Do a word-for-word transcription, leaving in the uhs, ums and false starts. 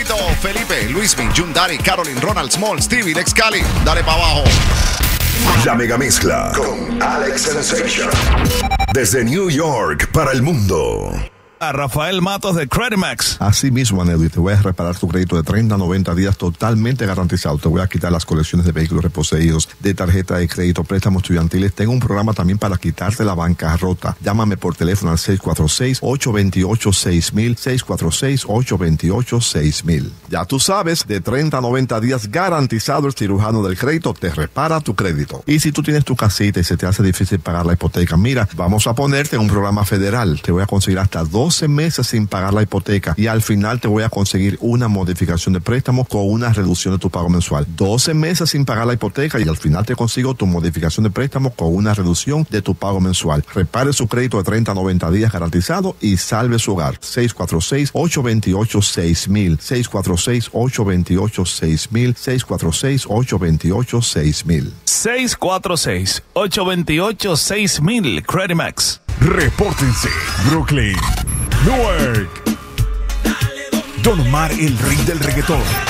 Tito, Felipe, Luismi, Jundari, Caroline, Ronald, Small, Stevie, Lex Cali. Dale para abajo. La mega mezcla con Alex Sensation. Desde New York para el mundo. A Rafael Matos de Credimax. Así mismo, Anelli, te voy a reparar tu crédito de treinta a noventa días totalmente garantizado. Te voy a quitar las colecciones de vehículos reposeídos, de tarjeta de crédito, préstamos estudiantiles. Tengo un programa también para quitarte la bancarrota. Llámame por teléfono al seis cuatro seis, ocho dos ocho, seis mil, seis cuatro seis, ocho dos ocho, seis mil. Ya tú sabes, de treinta a noventa días garantizado, el cirujano del crédito te repara tu crédito. Y si tú tienes tu casita y se te hace difícil pagar la hipoteca, mira, vamos a ponerte en un programa federal. Te voy a conseguir hasta doce meses sin pagar la hipoteca y al final te voy a conseguir una modificación de préstamo con una reducción de tu pago mensual. doce meses sin pagar la hipoteca y al final te consigo tu modificación de préstamo con una reducción de tu pago mensual. Repare su crédito de treinta a noventa días garantizado y salve su hogar. seis cuatro seis, ocho dos ocho, seis mil, seis cuatro seis, ocho dos ocho, seis mil, seis cuatro seis, ocho dos ocho, seis mil. seis cuatro seis, ocho dos ocho, seis mil. Credimax. Repórtense, Brooklyn, Newark. Don Omar, el rey del reggaetón.